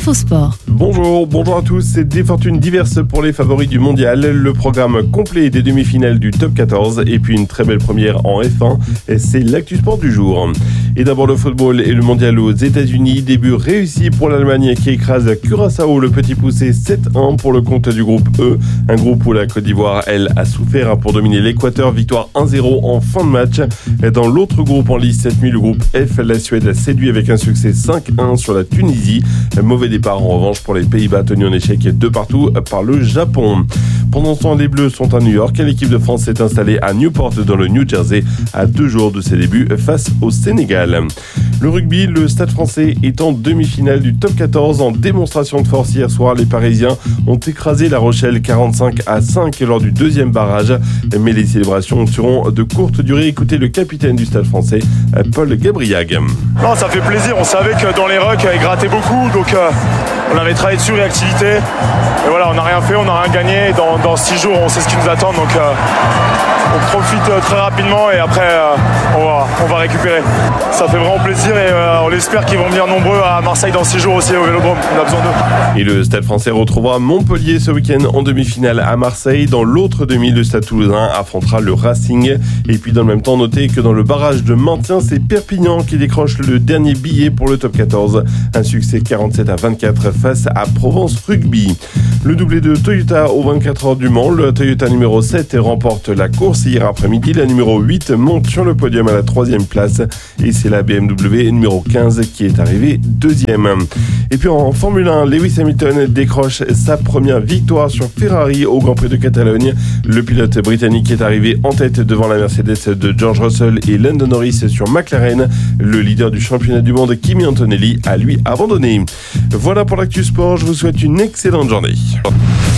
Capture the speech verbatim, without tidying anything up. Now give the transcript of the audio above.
Infosport. Bonjour, bonjour à tous. C'est des fortunes diverses pour les favoris du mondial. Le programme complet des demi-finales du top quatorze et puis une très belle première en F un. C'est l'actu sport du jour. Et d'abord le football et le mondial aux États-Unis. Début réussi pour l'Allemagne qui écrase Curaçao, le petit poussé sept un pour le compte du groupe E. Un groupe où la Côte d'Ivoire, elle, a souffert pour dominer l'Équateur. Victoire un zéro en fin de match. Dans l'autre groupe en lice cette nuit, le groupe F, la Suède a séduit avec un succès cinq un sur la Tunisie. Mauvais départ en revanche pour les Pays-Bas tenus en échec de partout par le Japon. Pendant ce temps, les Bleus sont à New York et l'équipe de France s'est installée à Newport dans le New Jersey à deux jours de ses débuts face au Sénégal. Le rugby, le Stade français est en demi-finale du top quatorze en démonstration de force hier soir. Les Parisiens ont écrasé La Rochelle quarante-cinq à cinq lors du deuxième barrage. Mais les célébrations seront de courte durée. Écoutez le capitaine du Stade français, Paul Gabriag. Non, ça fait plaisir. On savait que dans les rucks, il grattait beaucoup. Donc euh, on avait travaillé dessus, réactivité. Et voilà, on n'a rien fait, on n'a rien gagné. Dans, dans six jours, on sait ce qui nous attend. Donc euh, on profite euh, très rapidement et après, euh, on, va, on va récupérer. Ça fait vraiment plaisir et euh, on espère qu'ils vont venir nombreux à Marseille dans six jours aussi au Vélodrome. On a besoin d'eux. Et le Stade français retrouvera Montpellier ce week-end en demi-finale à Marseille. Dans l'autre demi, le Stade toulousain affrontera le Racing. Et puis dans le même temps, notez que dans le barrage de maintien, c'est Perpignan qui décroche le dernier billet pour le top quatorze. Un succès quarante-sept à vingt-quatre face à Provence Rugby. Le doublé de Toyota aux vingt-quatre heures du Mans. Le Toyota numéro sept remporte la course hier après-midi. La numéro huit monte sur le podium à la troisième place. Et c'est la B M W numéro quinze qui est arrivée deuxième. Et puis en Formule un, Lewis Hamilton décroche sa première victoire sur Ferrari au Grand Prix de Catalogne. Le pilote britannique est arrivé en tête devant la Mercedes de George Russell et Lando Norris sur McLaren. Le leader du championnat du monde, Kimi Antonelli, a lui abandonné. Voilà pour l'actu sport. Je vous souhaite une excellente journée.